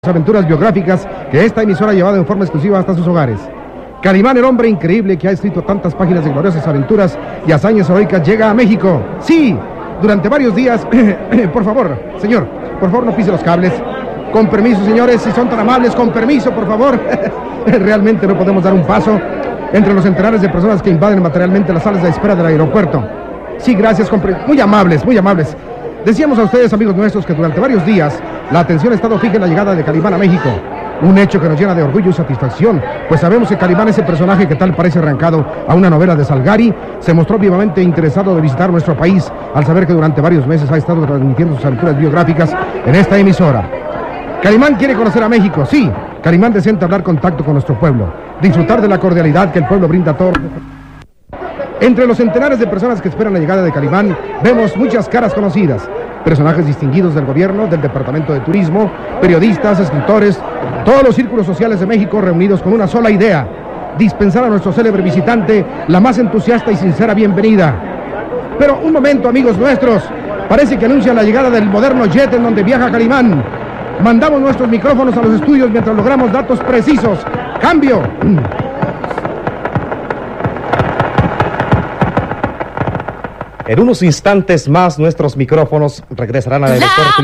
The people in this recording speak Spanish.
Aventuras biográficas que esta emisora ha llevado en forma exclusiva hasta sus hogares. Calimán, el hombre increíble que ha escrito tantas páginas de gloriosas aventuras y hazañas heroicas, llega a México. Sí, durante varios días. Por favor, señor, por favor no pise los cables. Con permiso, señores, si son tan amables, con permiso, por favor. Realmente no podemos dar un paso entre los centenares de personas que invaden materialmente las salas de espera del aeropuerto. Sí, gracias, muy amables, muy amables. Decíamos a ustedes, amigos nuestros, que durante varios días la atención ha estado fija en la llegada de Calimán a México. Un hecho que nos llena de orgullo y satisfacción, pues sabemos que Calimán, ese personaje que tal parece arrancado a una novela de Salgari, se mostró vivamente interesado de visitar nuestro país al saber que durante varios meses ha estado transmitiendo sus aventuras biográficas en esta emisora. Calimán quiere conocer a México, sí. Calimán desea entablar contacto con nuestro pueblo, disfrutar de la cordialidad que el pueblo brinda a todos. Entre los centenares de personas que esperan la llegada de Calimán, vemos muchas caras conocidas, personajes distinguidos del gobierno, del Departamento de Turismo, periodistas, escritores, todos los círculos sociales de México reunidos con una sola idea: dispensar a nuestro célebre visitante la más entusiasta y sincera bienvenida. Pero un momento, amigos nuestros, parece que anuncian la llegada del moderno jet en donde viaja Calimán. Mandamos nuestros micrófonos a los estudios mientras logramos datos precisos. ¡Cambio! En unos instantes más nuestros micrófonos regresarán al aeropuerto.